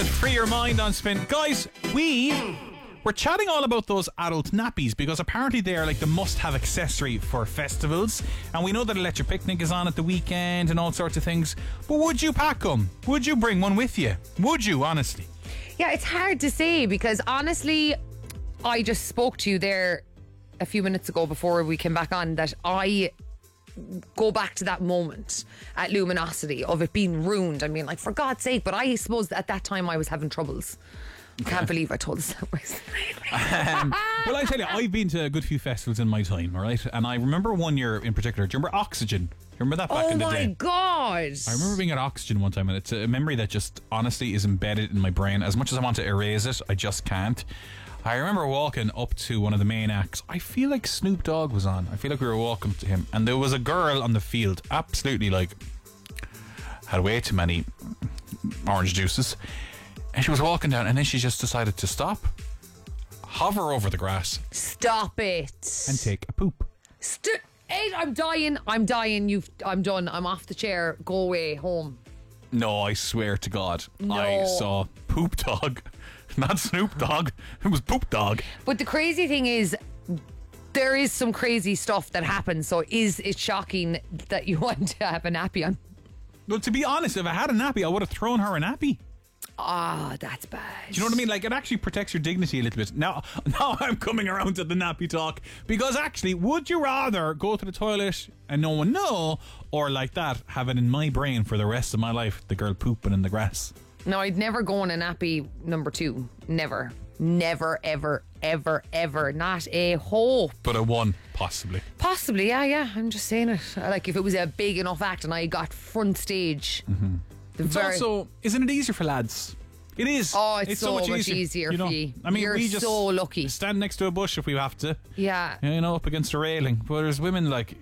Free your mind on Spin. Guys, we're chatting all about those adult nappies because apparently they are like the must-have accessory for festivals. And we know that Electric Picnic is on at the weekend and all sorts of things. But would you pack them? Would you bring one with you? Would you, honestly? Yeah, it's hard to say because honestly, I just spoke to you there a few minutes ago before we came back on that I go back to that moment at Luminosity of it being ruined. I mean, like, for God's sake, but I suppose at that time I was having troubles. I can't believe I told this. Well, I tell you, I've been to a good few festivals in my time, all right? And I remember one year in particular. Do you remember Oxygen? Do you remember that back in the day? Oh my God. I remember being at Oxygen one time, and it's a memory that just honestly is embedded in my brain. As much as I want to erase it, I just can't. I remember walking up to one of the main acts. I feel like Snoop Dogg was on. I feel like we were walking to him, and there was a girl on the field, absolutely like had way too many orange juices, and she was walking down, and then she just decided to stop, hover over the grass, Stop it. and take a poop. Ed, I'm dying. I'm done. I'm off the chair. Go away home. No, I swear to God, No. I saw Poop Dog, not Snoop Dogg. It was Poop Dog. But the crazy thing is, there is some crazy stuff that happens. So is it shocking that you want to have a nappy on? Well, to be honest, if I had a nappy, I would have thrown her a nappy. Ah, that's bad. Do you know what I mean? Like, it actually protects your dignity a little bit. Now I'm coming around to the nappy talk. Because actually, would you rather go to the toilet and no one know, or like that, have it in my brain for the rest of my life, the girl pooping in the grass? No, I'd never go on a nappy number 2. Never. Never, ever, ever, ever. Not a hope. But a one, possibly. Possibly, yeah. I'm just saying it. Like, if it was a big enough act and I got front stage. Mm-hmm. It's also, isn't it easier for lads? It is. Oh, it's so much easier for you. I mean, you're we just so lucky. Stand next to a bush if we have to. Yeah. You know, up against a railing. But there's women like,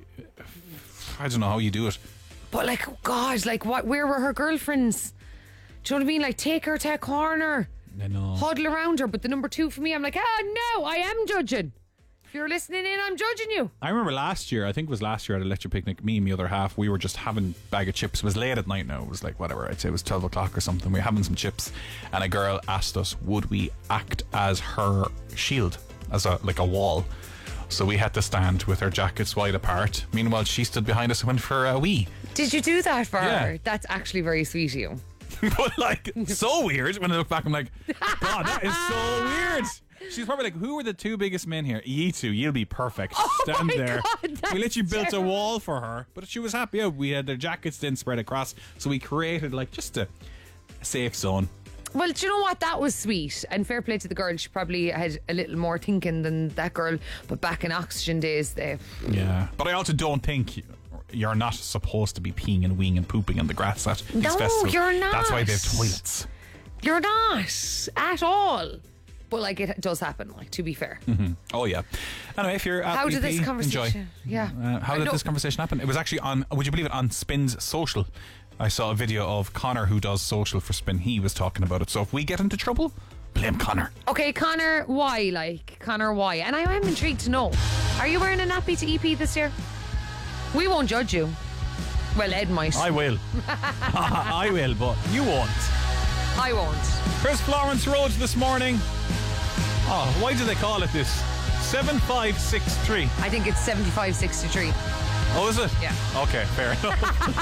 I don't know how you do it. But like, oh God, like what? Where were her girlfriends? Do you know what I mean? Like, take her to a corner, I know. huddle around her. But the number 2 for me, I'm like, no, I am judging. If you're listening in, I'm judging you. I remember last year, I think it was last year at Electric Picnic, me and my other half, we were just having a bag of chips. It was late at night now. It was like, whatever, I'd say it was 12 o'clock or something. We were having some chips, and a girl asked us, would we act as her shield, as a wall? So we had to stand with our jackets wide apart. Meanwhile, she stood behind us and went for a wee. Did you do that for Yeah. her? That's actually very sweet of you. But like, so weird. When I look back, I'm like, God, that is so weird. She's probably like, who are the 2 biggest men here? You two, you'll be perfect. Stand my there. God, that's We literally built a terrible. wall for her, but she was happy. Yeah, we had their jackets then spread across, so we created like just a safe zone. Well, do you know what? That was sweet. And fair play to the girl. She probably had a little more thinking than that girl. But back in Oxygen days, Yeah, but I also don't think you're not supposed to be peeing and weeing and pooping in the grass at these No, festivals. you're not. That's why they have toilets. you're not at all. But like, it does happen, like, to be fair. Oh yeah. Anyway, if you're at How did BP, this conversation? enjoy. Yeah. How did this conversation happen? It was actually on, would you believe it, on Spin's social. I saw a video of Connor, who does social for Spin. He was talking about it. So if we get into trouble, blame Connor. Okay, Connor, why? Connor, why? And I am intrigued to know. Are you wearing a nappy to EP this year? We won't judge you. Well, Ed might. I will. I will, but you won't. I won't. Here's Florence Road this morning. Oh, why do they call it this? 7563. I think it's 7563. Oh, is it? Yeah. Okay, fair enough.